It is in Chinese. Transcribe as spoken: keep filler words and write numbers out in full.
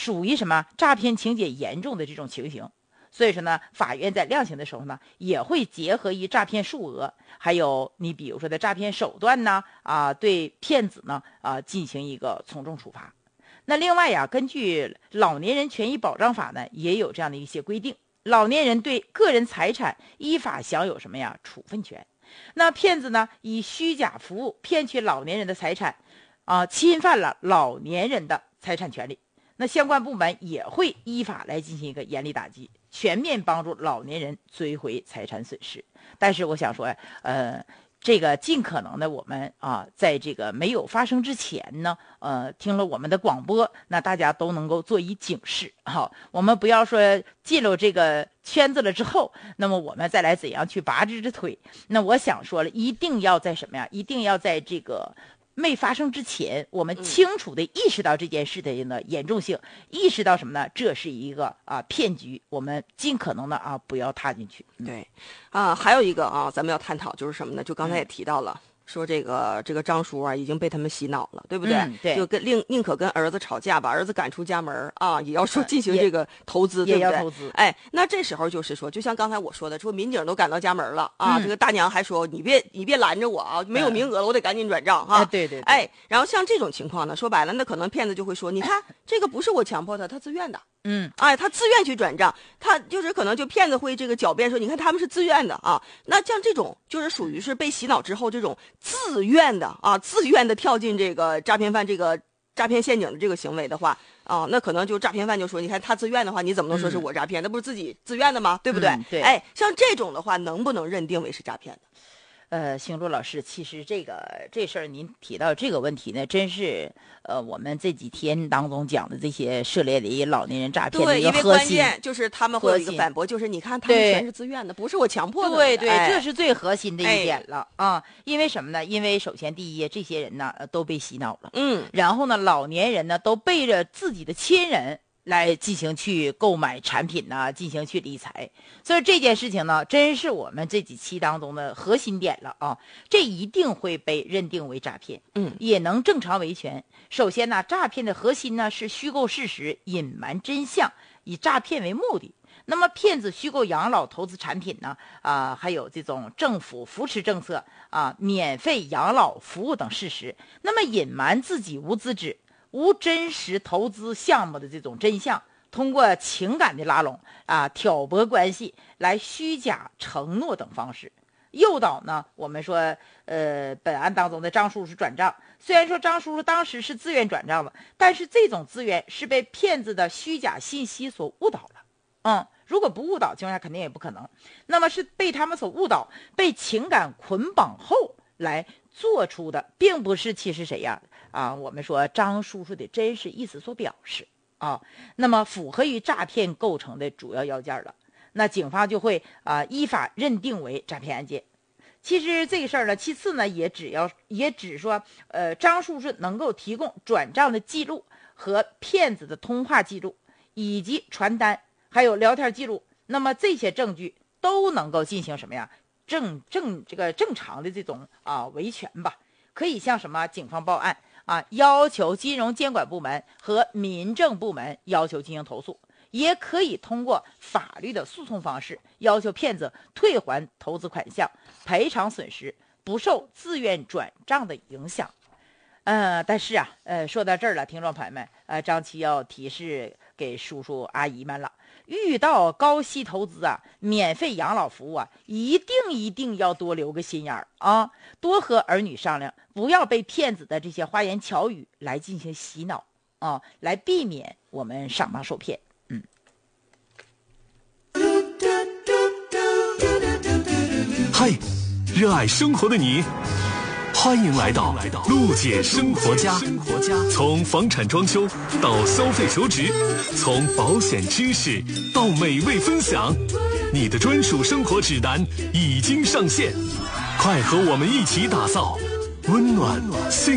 属于什么诈骗情节严重的这种情形。所以说呢，法院在量刑的时候呢，也会结合于诈骗数额，还有你比如说的诈骗手段呢，啊，对骗子呢，啊，进行一个从重处罚。那另外呀，根据《老年人权益保障法》呢，也有这样的一些规定，老年人对个人财产依法享有什么呀？处分权。那骗子呢，以虚假服务骗取老年人的财产，啊，侵犯了老年人的财产权利。那相关部门也会依法来进行一个严厉打击，全面帮助老年人追回财产损失。但是我想说，呃，这个尽可能的我们啊，在这个没有发生之前呢，呃，听了我们的广播，那大家都能够做以警示哈、啊。我们不要说进入这个圈子了之后，那么我们再来怎样去拔这只腿。那我想说了，一定要在什么呀？一定要在这个没发生之前，我们清楚的意识到这件事的呢严重性，意识到什么呢？这是一个啊骗局，我们尽可能的啊不要踏进去。 嗯、对，啊，还有一个啊，咱们要探讨就是什么呢？就刚才也提到了。嗯，说这个这个张叔啊已经被他们洗脑了，对不对？ 嗯、对， 就跟宁宁可跟儿子吵架，把儿子赶出家门啊，也要说进行这个投资，对不对？ 也要投资。 哎，那这时候就是说，就像刚才我说的，说民警都赶到家门了啊， 嗯、 这个大娘还说你别你别拦着我啊，没有名额了，我得赶紧转账哈、啊。 哎，对对对。 哎，然后像这种情况呢，说白了，那可能骗子就会说，你看这个不是我强迫他，他自愿的。 嗯， 哎，他自愿去转账，他就是可能就骗子会这个狡辩说，你看他们是自愿的啊。那像这种就是属于是被洗脑之后这种自愿的啊，自愿的跳进这个诈骗犯这个诈骗陷阱的这个行为的话啊，那可能就诈骗犯就说，你看他自愿的话，你怎么能说是我诈骗？嗯、那不是自己自愿的吗？对不对？ 嗯、对。 哎，像这种的话，能不能认定为是诈骗的？ 呃，星柱老师，其实这个这事儿您提到这个问题呢，真是呃我们这几天当中讲的这些涉猎的老年人诈骗的一个核心。 对，因为关键就是他们会有一个反驳，就是你看他们全是自愿的，不是我强迫的。 对对、 哎， 这是最核心的一点了、哎、啊！因为什么呢？因为首先第一，这些人呢都被洗脑了， 嗯， 然后呢，老年人呢都背着自己的亲人来进行去购买产品呐、啊，进行去理财，所以这件事情呢，真是我们这几期当中的核心点了啊！这一定会被认定为诈骗， 嗯， 也能正常维权。首先呢，诈骗的核心呢是虚构事实、隐瞒真相，以诈骗为目的。那么骗子虚构养老投资产品呢，啊、呃，还有这种政府扶持政策啊、免费养老服务等事实，那么隐瞒自己无资质、无真实投资项目的这种真相，通过情感的拉拢啊、挑拨关系，来虚假承诺等方式诱导呢。我们说，呃，本案当中的张叔叔转账，虽然说张叔叔当时是自愿转账的，但是这种自愿是被骗子的虚假信息所误导了。嗯，如果不误导情况下，肯定也不可能。那么是被他们所误导，被情感捆绑后来做出的，并不是其实谁呀？啊，我们说张叔叔的真实意思所表示啊，那么符合于诈骗构成的主要要件了，那警方就会啊依法认定为诈骗案件。其实这个事儿呢，其次呢，也只要也只说，呃，张叔叔能够提供转账的记录和骗子的通话记录，以及传单还有聊天记录，那么这些证据都能够进行什么呀？正正这个正常的这种啊维权吧，可以向什么警方报案啊，要求金融监管部门和民政部门要求进行投诉，也可以通过法律的诉讼方式要求骗子退还投资款项，赔偿损失，不受自愿转账的影响。呃，但是啊，呃，说到这儿了，听众朋友们，呃，张琪要提示给叔叔阿姨们了，遇到高息投资啊，免费养老服务啊，一定一定要多留个心眼儿啊，多和儿女商量，不要被骗子的这些花言巧语来进行洗脑啊，来避免我们上当受骗。嗯。 嗨，热爱生活的你，欢迎来到陆姐生活家。从房产装修到消费求职，从保险知识到美味分享，你的专属生活指南已经上线，快和我们一起打造温暖幸